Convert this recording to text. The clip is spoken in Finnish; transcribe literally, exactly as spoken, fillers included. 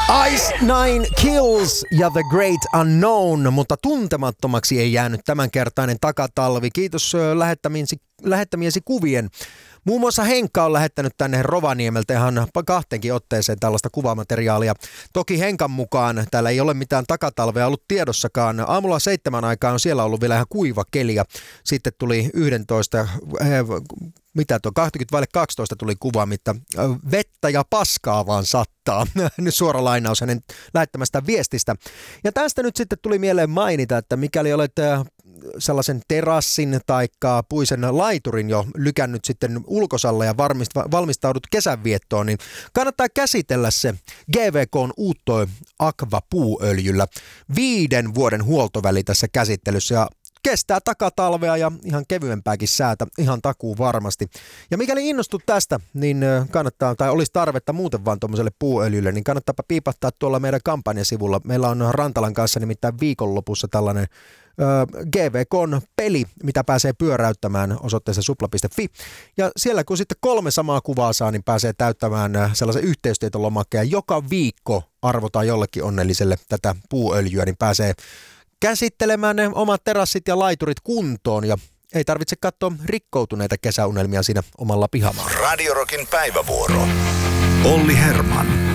Ice Nine Kills ja The Great Unknown, mutta tuntemattomaksi ei jäänyt tämänkertainen takatalvi. Kiitos lähettämiesi, lähettämiesi kuvien. Muun muassa Henkka on lähettänyt tänne Rovaniemeltä ihan kahteenkin otteeseen tällaista kuvamateriaalia. Toki Henkan mukaan täällä ei ole mitään takatalvea ollut tiedossakaan. Aamulla seitsemän aikaa on siellä ollut vielä ihan kuiva keli ja sitten tuli yksitoista, mitä tuo, kaksikymmentä kaksitoista tuli kuva, mitä vettä ja paskaa vaan sattaa. Nyt suora lainaus hänen lähettämästä viestistä. Ja tästä nyt sitten tuli mieleen mainita, että mikäli olet sellaisen terassin tai puisen laiturin jo lykännyt sitten ulkosalle ja valmistaudut kesänviettoon, niin kannattaa käsitellä se G V K:n Uutto Aqua puuöljyllä. Viiden vuoden huoltoväli tässä käsittelyssä ja kestää takatalvea ja ihan kevyempääkin säätä, ihan takuu varmasti. Ja mikäli innostut tästä, niin kannattaa, tai olisi tarvetta muuten vaan tuommoiselle puuöljylle, niin kannattaapa piipahtaa tuolla meidän kampanjasivulla. Meillä on Rantalan kanssa nimittäin viikonlopussa tällainen G V K:n peli, mitä pääsee pyöräyttämään osoitteessa supla piste fi. Ja siellä kun sitten kolme samaa kuvaa saa, niin pääsee täyttämään sellaisen yhteystietolomakkeen. Joka viikko arvotaan jollekin onnelliselle tätä puuöljyä, niin pääsee käsittelemään ne omat terassit ja laiturit kuntoon ja ei tarvitse katsoa rikkoutuneita kesäunelmia siinä omalla pihamaalla. Radio Rockin päivävuoro. Olli Herman.